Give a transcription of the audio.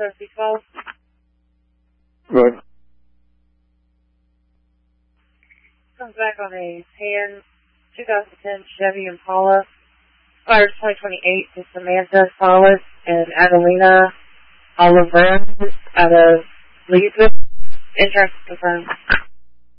7C12. Good. Comes back on a tan 2010 Chevy Impala. Expires 2028 to Samantha Solis and Adelina Oliveira out of Leesville. Insurance confirmed.